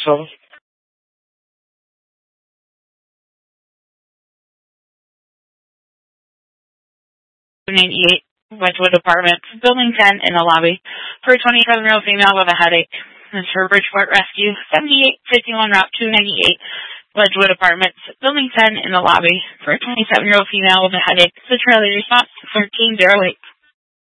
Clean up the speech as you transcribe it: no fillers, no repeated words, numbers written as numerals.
Council. 98 Wedgewood Apartments, Building 10 in the lobby for a 27-year-old female with a headache. This is for Bridgeport Rescue, 7851 Route 298, Wedgewood Apartments, Building 10 in the lobby for a 27-year-old female with a headache. The trailer response 1308.